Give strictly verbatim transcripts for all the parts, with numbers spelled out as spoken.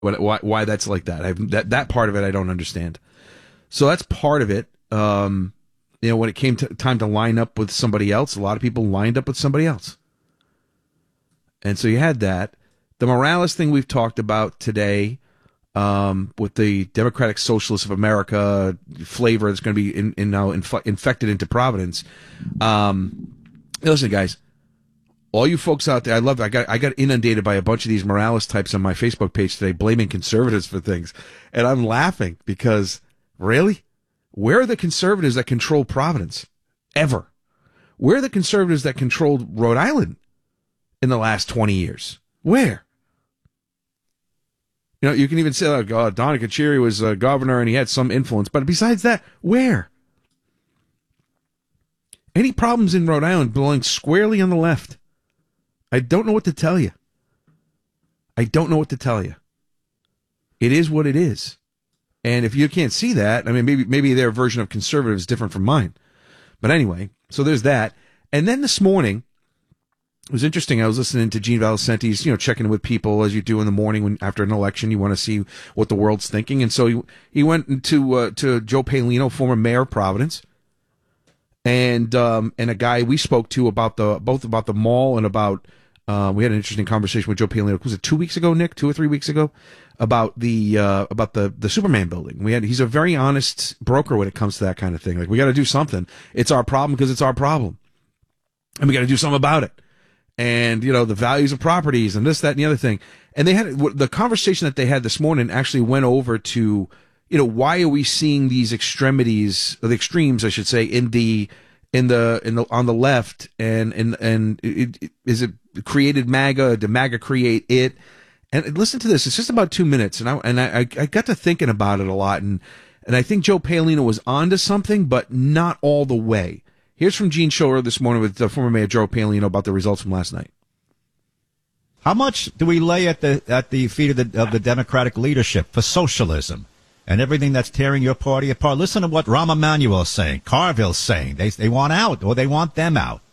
why, why that's like that. I've, that that part of it I don't understand. So that's part of it. Um, you know, when it came to time to line up with somebody else, a lot of people lined up with somebody else. And so you had that. The Morales thing we've talked about today, um, with the Democratic Socialists of America flavor that's going to be in, in now inf- infected into Providence. Um, listen, guys, all you folks out there, I love. I got I got inundated by a bunch of these Morales types on my Facebook page today, blaming conservatives for things, and I'm laughing because really, where are the conservatives that control Providence ever? Where are the conservatives that controlled Rhode Island in the last twenty years? Where? You know, you can even say, like, oh, Donna Carcieri was a governor and he had some influence. But besides that, where? Any problems in Rhode Island belong squarely on the left. I don't know what to tell you. I don't know what to tell you. It is what it is. And if you can't see that, I mean, maybe maybe their version of conservative is different from mine. But anyway, so there's that. And then this morning, it was interesting. I was listening to Gene Valicenti's, you know, checking in with people as you do in the morning when after an election. You want to see what the world's thinking. And so he, he went into uh, to Joe Paolino, former mayor of Providence, and um, and a guy we spoke to about the both about the mall and about uh, we had an interesting conversation with Joe Paolino. Was it two weeks ago, Nick? Two or three weeks ago? About the uh, about the the Superman building. We had he's a very honest broker when it comes to that kind of thing. Like, we got to do something. It's our problem because it's our problem, and we got to do something about it. And, you know, the values of properties and this, that, and the other thing. And they had the conversation that they had this morning actually went over to, you know, why are we seeing these extremities, or the extremes, I should say, in the in the in the on the left, and and and it, it, is it created MAGA? Did MAGA create it? And listen to this. It's just about two minutes, and I and I, I got to thinking about it a lot, and and I think Joe Paolino was onto something, but not all the way. Here's from Gene Shiller this morning with uh, former Mayor Joe Paolino about the results from last night. How much do we lay at the at the feet of the of the Democratic leadership for socialism and everything that's tearing your party apart? Listen to what Rahm Emanuel is saying, Carville's saying. They they want out, or they want them out.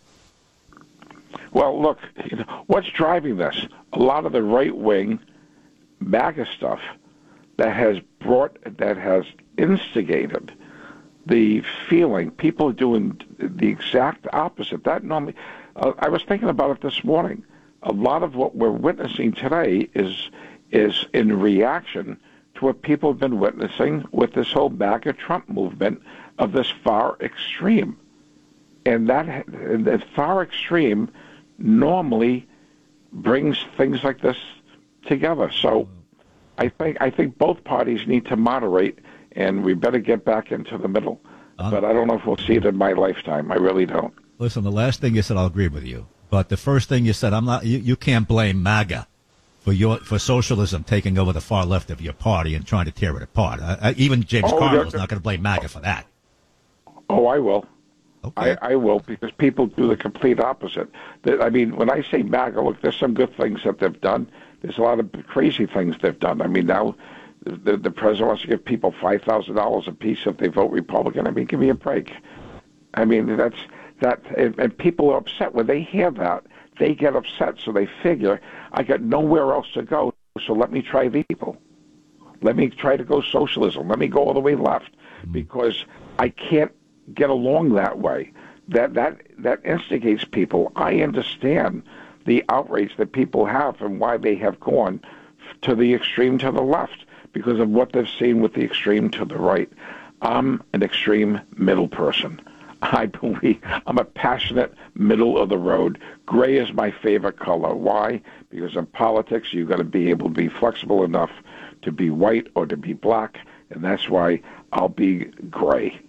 Well, look, you know, what's driving this? A lot of the right-wing MAGA stuff that has brought, that has instigated the feeling. People are doing the exact opposite. That normally, uh, I was thinking about it this morning. A lot of what we're witnessing today is is in reaction to what people have been witnessing with this whole MAGA Trump movement of this far extreme. And that the far extreme normally brings things like this together. So I think I think both parties need to moderate, and we better get back into the middle. Um, but I don't know if we'll see it in my lifetime. I really don't. Listen, the last thing you said, I'll agree with you. But the first thing you said, I'm not. You, you can't blame MAGA for your for socialism taking over the far left of your party and trying to tear it apart. Uh, even James oh, Carville's not going to blame MAGA for that. Oh, I will. Okay. I, I will, because people do the complete opposite. I mean, when I say MAGA, look, there's some good things that they've done. There's a lot of crazy things they've done. I mean, now the, the president wants to give people five thousand dollars a piece if they vote Republican. I mean, give me a break. I mean, that's that, and, and people are upset when they hear that. They get upset, so they figure, I got nowhere else to go, so let me try the people. Let me try to go socialism. Let me go all the way left, because I can't get along that way. That that that instigates people. I understand the outrage that people have and why they have gone to the extreme to the left, because of what they've seen with the extreme to the right. I'm an extreme middle person. I believe I'm a passionate middle of the road. Gray is my favorite color. Why? Because in politics, you've got to be able to be flexible enough to be white or to be black, and that's why I'll be gray.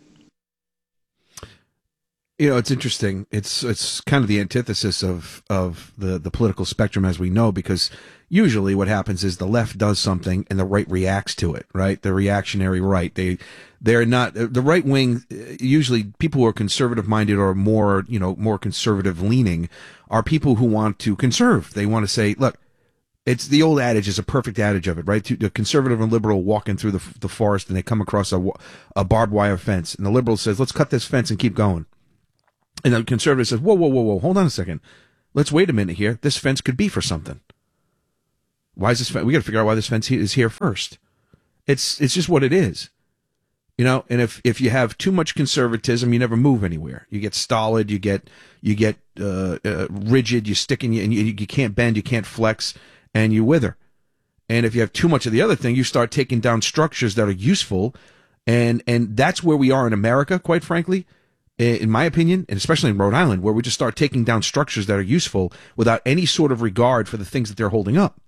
You know, it's interesting. It's it's kind of the antithesis of, of the, the political spectrum as we know, because usually what happens is the left does something and the right reacts to it, right? The reactionary right. They, they're not, the right wing, usually people who are conservative minded or more, you know, more conservative leaning are people who want to conserve. They want to say, look, it's the old adage is a perfect adage of it, right? The conservative and liberal walking through the, the forest and they come across a, a barbed wire fence, and the liberal says, let's cut this fence and keep going. And the conservative says, whoa, whoa, whoa, whoa, hold on a second. Let's wait a minute here. This fence could be for something. Why is this? We got to figure out why this fence is here first. It's it's just what it is, you know. And if if you have too much conservatism, you never move anywhere. You get stolid. You get you get uh, uh, rigid. You stick in you, and you, you can't bend. You can't flex, and you wither. And if you have too much of the other thing, you start taking down structures that are useful, and and that's where we are in America, quite frankly, in my opinion, and especially in Rhode Island, where we just start taking down structures that are useful without any sort of regard for the things that they're holding up.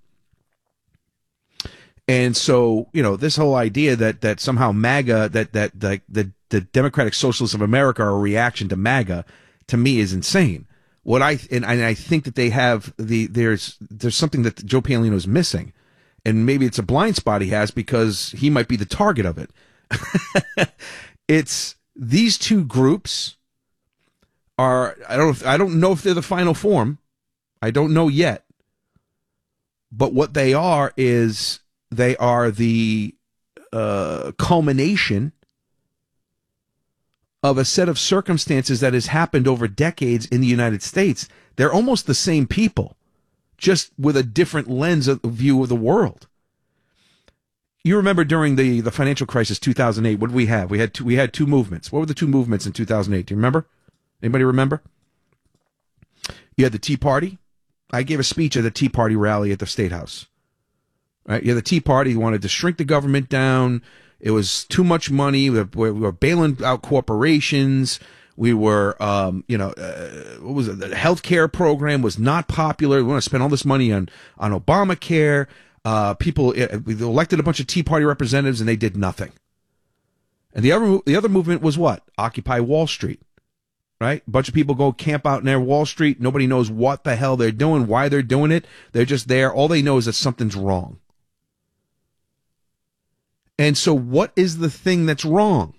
And so, you know, this whole idea that that somehow MAGA, that that the the, the Democratic Socialists of America are a reaction to MAGA, to me is insane. What I and, and I think that they have the there's there's something that Joe Paolino is missing, and maybe it's a blind spot he has because he might be the target of it. It's these two groups are I don't I don't know if they're the final form. I don't know yet. But what they are is they are the uh, culmination of a set of circumstances that has happened over decades in the United States. They're almost the same people, just with a different lens of view of the world. You remember during the, the financial crisis, two thousand eight, what did we have? We had two, we had two movements. What were the two movements in two thousand eight? Do you remember? Anybody remember? You had the Tea Party. I gave a speech at the Tea Party rally at the State House. Right? You had the Tea Party who wanted to shrink the government down. It was too much money. We were, we were bailing out corporations. We were, um, you know, uh, what was it? The healthcare program was not popular. We want to spend all this money on, on Obamacare. Uh, people, we elected a bunch of Tea Party representatives and they did nothing. And the other, the other movement was what? Occupy Wall Street, right? A bunch of people go camp out near Wall Street. Nobody knows what the hell they're doing, why they're doing it. They're just there. All they know is that something's wrong. And so what is the thing that's wrong?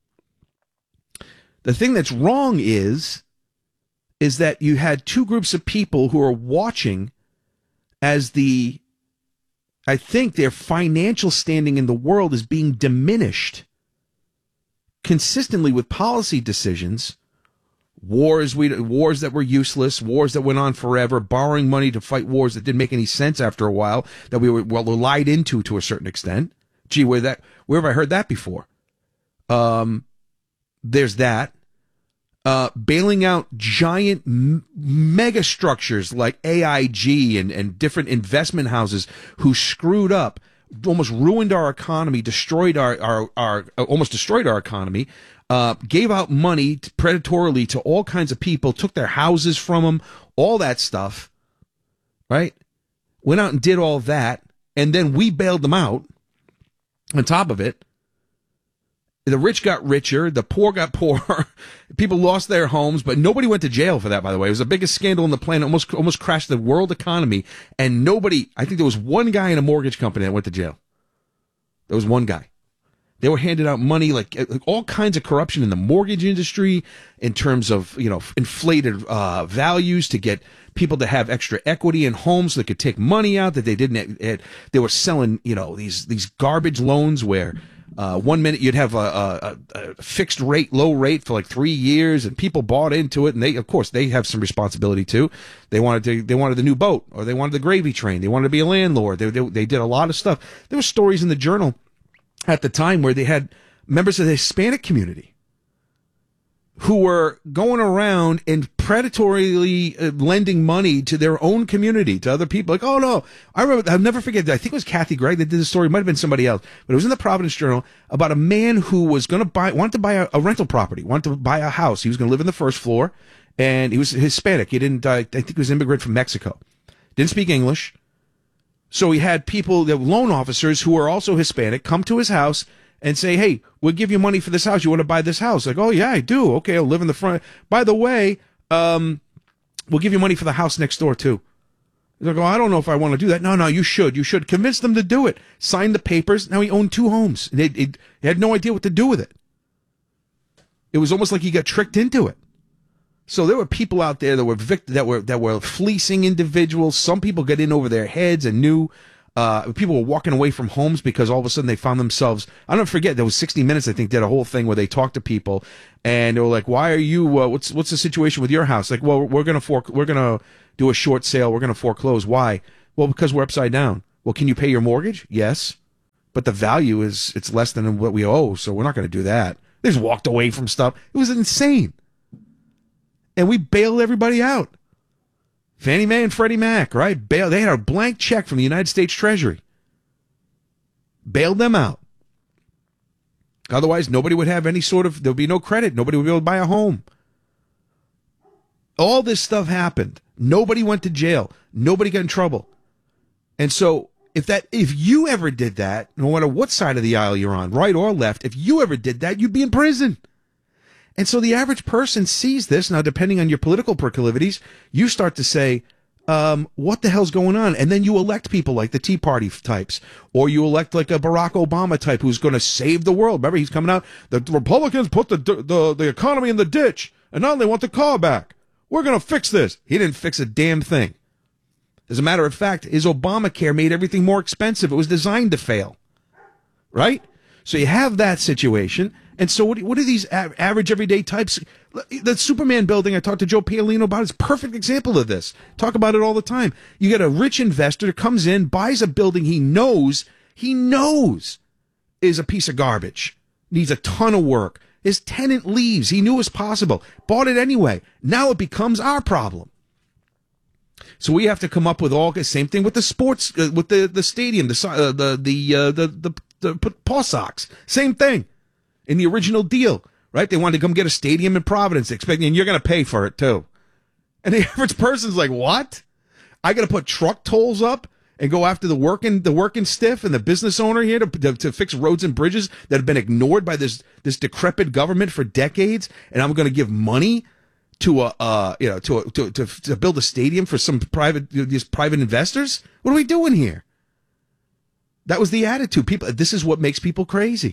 The thing that's wrong is, is that you had two groups of people who are watching as the, I think their financial standing in the world is being diminished consistently with policy decisions, wars we wars that were useless, wars that went on forever, borrowing money to fight wars that didn't make any sense after a while, that we were well lied into to a certain extent. Gee, where that where have I heard that before? Um, there's that. Uh, bailing out giant m- mega structures like A I G and, and different investment houses who screwed up, almost ruined our economy, destroyed our, our, our uh, almost destroyed our economy, uh, gave out money to, predatorily to all kinds of people, took their houses from them, all that stuff, right? Went out and did all that, and then we bailed them out. On top of it, the rich got richer, the poor got poorer, people lost their homes, but nobody went to jail for that, by the way. It was the biggest scandal on the planet, almost almost crashed the world economy, and nobody, I think there was one guy in a mortgage company that went to jail. There was one guy. They were handing out money, like, like all kinds of corruption in the mortgage industry in terms of, you know, inflated uh, values to get people to have extra equity in homes so they could take money out that they didn't. They were selling, you know, these these garbage loans where uh, one minute you'd have a, a, a fixed rate, low rate for like three years, and people bought into it. And they, of course, they have some responsibility too. They wanted to, they wanted the new boat, or they wanted the gravy train. They wanted to be a landlord. They they, they did a lot of stuff. There were stories in the Journal at the time where they had members of the Hispanic community who were going around and predatorily uh, lending money to their own community, to other people. Like, oh no, I remember, I'll never forget, I think it was Kathy Gregg that did the story, it might have been somebody else, but it was in the Providence Journal about a man who was going to buy, wanted to buy a, a rental property, wanted to buy a house. He was going to live in the first floor, and he was Hispanic. He didn't, uh, I think he was an immigrant from Mexico. Didn't speak English. So he had people, the loan officers who were also Hispanic, come to his house and say, hey, we'll give you money for this house. You want to buy this house? Like, oh, yeah, I do. Okay, I'll live in the front. By the way, um, we'll give you money for the house next door, too. He's like, oh, I don't know if I want to do that. No, no, you should. You should. Convince them to do it. Sign the papers. Now he owned two homes. He, he, he had no idea what to do with it. It was almost like he got tricked into it. So there were people out there that were vict- that were that were fleecing individuals. Some people got in over their heads and knew. Uh, people were walking away from homes because all of a sudden they found themselves. I don't forget. There was sixty minutes. I think did a whole thing where they talked to people, and they were like, "Why are you? Uh, what's what's the situation with your house?" Like, well, we're gonna for we're gonna do a short sale. We're gonna foreclose. Why? Well, because we're upside down. Well, can you pay your mortgage? Yes. But the value is, it's less than what we owe, so we're not going to do that. They just walked away from stuff. It was insane. And we bailed everybody out. Fannie Mae and Freddie Mac, right? Bail. They had a blank check from the United States Treasury. Bailed them out. Otherwise, nobody would have any sort of, there would be no credit. Nobody would be able to buy a home. All this stuff happened. Nobody went to jail. Nobody got in trouble. And so if that, if you ever did that, no matter what side of the aisle you're on, right or left, if you ever did that, you'd be in prison. And so the average person sees this. Now, depending on your political proclivities, you start to say, um, what the hell's going on? And then you elect people like the Tea Party types, or you elect like a Barack Obama type who's going to save the world. Remember, he's coming out, the Republicans put the, the, the economy in the ditch, and now they want the car back. We're going to fix this. He didn't fix a damn thing. As a matter of fact, his Obamacare made everything more expensive. It was designed to fail. Right? So you have that situation. And so what, what are these a- average everyday types? The Superman building I talked to Joe Paolino about is a perfect example of this. Talk about it all the time. You get a rich investor that comes in, buys a building he knows, he knows is a piece of garbage, needs a ton of work. His tenant leaves. He knew it was possible. Bought it anyway. Now it becomes our problem. So we have to come up with all the same thing with the sports, uh, with the, the stadium, the uh, the the, uh, the the the the paw socks. Same thing in the original deal, right? They wanted to come get a stadium in Providence, expecting and you're going to pay for it too. And the average person's like, "What? I got to put truck tolls up and go after the working the working stiff and the business owner here to, to to fix roads and bridges that have been ignored by this this decrepit government for decades, and I'm going to give money to a uh you know to a, to to to build a stadium for some private these private investors? What are we doing here?" That was the attitude. People, this is what makes people crazy.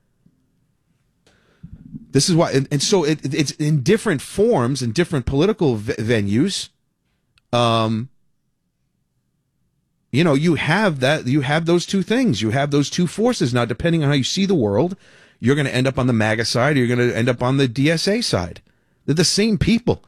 This is why, and, and so it, it's in different forms in different political v- venues. Um, you know, you have that. You have those two things. You have those two forces. Now, depending on how you see the world, you're going to end up on the MAGA side, or you're going to end up on the D S A side. They're the same people,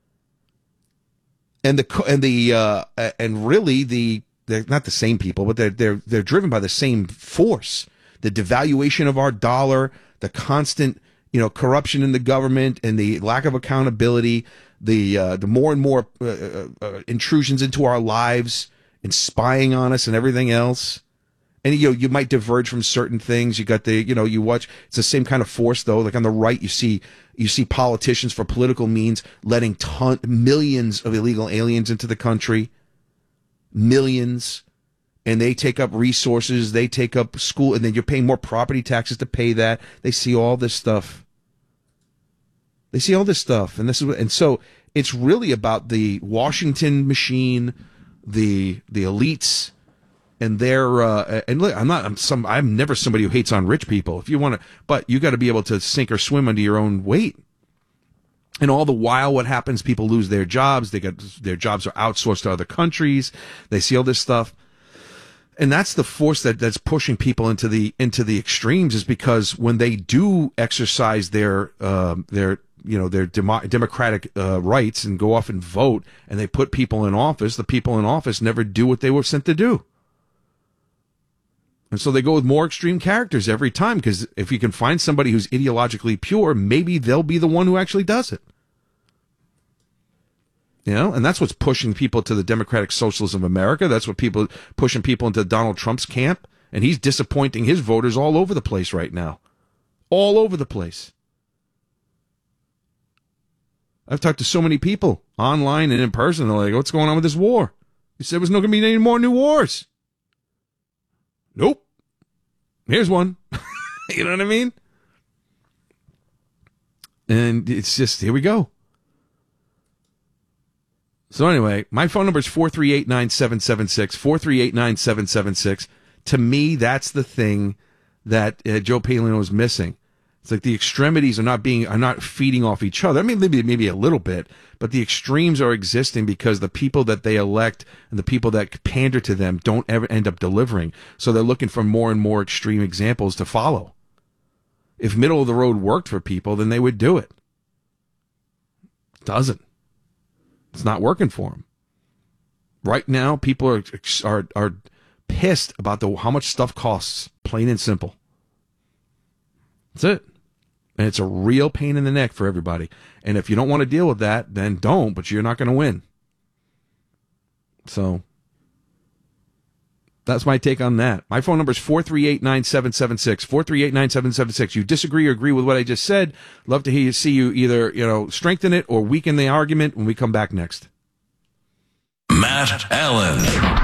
and the and the uh, and really the they're not the same people, but they're they're they're driven by the same force. The devaluation of our dollar, the constant you know corruption in the government, and the lack of accountability, the uh, the more and more uh, uh, intrusions into our lives and spying on us and everything else. And, you know, you might diverge from certain things. You got the, you know, you watch, it's the same kind of force, though. Like on the right, you see, you see politicians for political means letting ton, millions of illegal aliens into the country. Millions. And they take up resources. They take up school. And then you're paying more property taxes to pay that. They see all this stuff. They see all this stuff. And this is, and so it's really about the Washington machine, the, the elites, and they're uh, and look, I'm not I'm some I'm never somebody who hates on rich people. If you want to, but you got to be able to sink or swim under your own weight. And all the while, what happens? People lose their jobs. They got their jobs are outsourced to other countries. They see all this stuff, and that's the force that that's pushing people into the into the extremes. Is because when they do exercise their uh, their you know their demo- democratic uh, rights and go off and vote, and they put people in office, the people in office never do what they were sent to do. And so they go with more extreme characters every time, because if you can find somebody who's ideologically pure, maybe they'll be the one who actually does it. You know, and that's what's pushing people to the Democratic Socialism of America. That's what people pushing people into Donald Trump's camp, and he's disappointing his voters all over the place right now, all over the place. I've talked to so many people online and in person. They're like, "What's going on with this war?" You said there's not going to be any more new wars. Nope. Here's one. You know what I mean? And it's just, here we go. So anyway, my phone number is four three eight, nine seven seven six, four three eight, nine seven seven six. To me, that's the thing that uh, Joe Paolino is missing. It's like the extremities are not being, are not feeding off each other. I mean, maybe, maybe a little bit, but the extremes are existing because the people that they elect and the people that pander to them don't ever end up delivering. So they're looking for more and more extreme examples to follow. If middle of the road worked for people, then they would do it. It doesn't. It's not working for them. Right now, people are, are, are pissed about the how much stuff costs, plain and simple. That's it. And it's a real pain in the neck for everybody. And if you don't want to deal with that, then don't, but you're not going to win. So that's my take on that. My phone number is four three eight, nine seven seven six, four three eight, nine seven seven six. You disagree or agree with what I just said, love to hear you, see you either, you know, strengthen it or weaken the argument when we come back next. Matt Allen.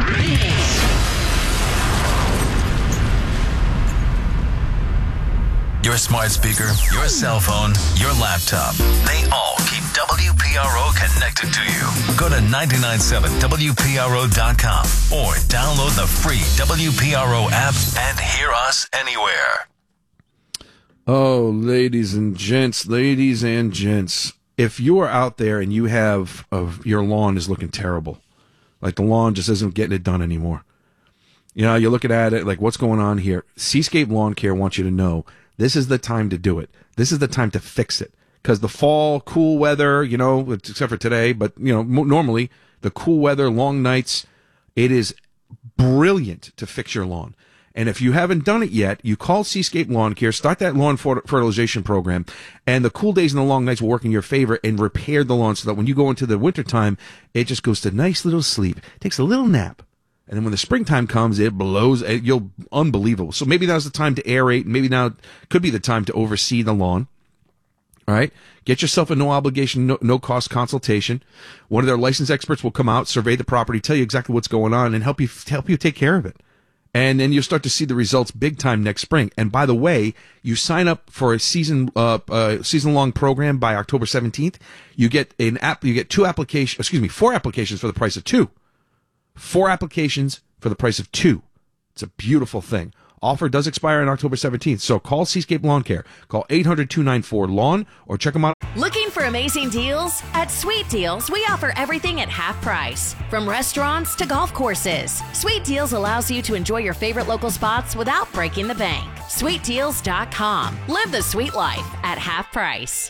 Your smart speaker, your cell phone, your laptop, they all keep W P R O connected to you. Go to nine nine seven W P R O dot com or download the free W P R O app and hear us anywhere. Oh, ladies and gents, ladies and gents, if you are out there and you have, uh, your lawn is looking terrible, like the lawn just isn't getting it done anymore. You know, you're looking at it like, what's going on here? Seascape Lawn Care wants you to know this is the time to do it. This is the time to fix it. Because the fall, cool weather, you know, except for today, but, you know, normally the cool weather, long nights, it is brilliant to fix your lawn. And if you haven't done it yet, you call Seascape Lawn Care, start that lawn fertilization program, and the cool days and the long nights will work in your favor and repair the lawn so that when you go into the wintertime, it just goes to nice little sleep, takes a little nap. And then when the springtime comes, it blows, you'll, unbelievable. So maybe now's the time to aerate. Maybe now could be the time to oversee the lawn. All right. Get yourself a no obligation, no, no cost consultation. One of their licensed experts will come out, survey the property, tell you exactly what's going on, and help you, help you take care of it. And then you'll start to see the results big time next spring. And by the way, you sign up for a season, uh, uh, season long program by October seventeenth. You get an app, you get two applications, excuse me, four applications for the price of two. Four applications for the price of two. It's a beautiful thing. Offer does expire on October seventeenth, so call Seascape Lawn Care. Call eight hundred, two nine four, lawn or check them out. Looking for amazing deals? At Sweet Deals, we offer everything at half price. From restaurants to golf courses, Sweet Deals allows you to enjoy your favorite local spots without breaking the bank. sweet deals dot com. Live the sweet life at half price.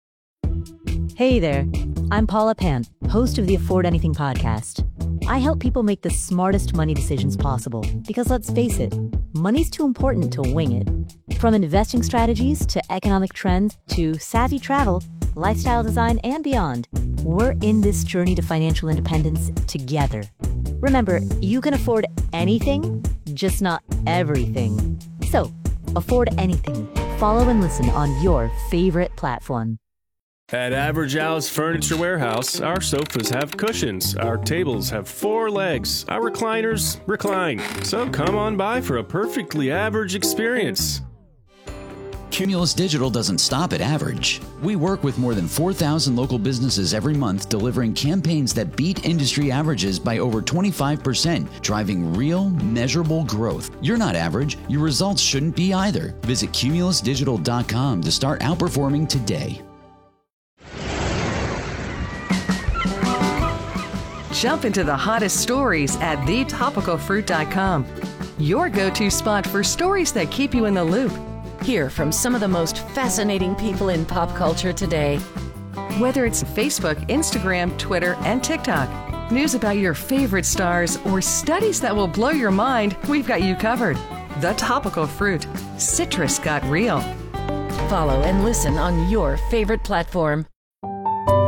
Hey there, I'm Paula Pant, host of the Afford Anything podcast. I help people make the smartest money decisions possible because, let's face it, money's too important to wing it. From investing strategies to economic trends to savvy travel, lifestyle design, and beyond, we're in this journey to financial independence together. Remember, you can afford anything, just not everything. So, afford anything. Follow and listen on your favorite platform. At Average Al's Furniture Warehouse, our sofas have cushions, our tables have four legs, our recliners recline. So come on by for a perfectly average experience. Cumulus Digital doesn't stop at average. We work with more than four thousand local businesses every month, delivering campaigns that beat industry averages by over twenty-five percent, driving real, measurable growth. You're not average. Your results shouldn't be either. Visit cumulus digital dot com to start outperforming today. Jump into the hottest stories at the topical fruit dot com. Your go-to spot for stories that keep you in the loop. Hear from some of the most fascinating people in pop culture today. Whether it's Facebook, Instagram, Twitter, and TikTok, news about your favorite stars, or studies that will blow your mind, we've got you covered. The Topical Fruit. Citrus got real. Follow and listen on your favorite platform.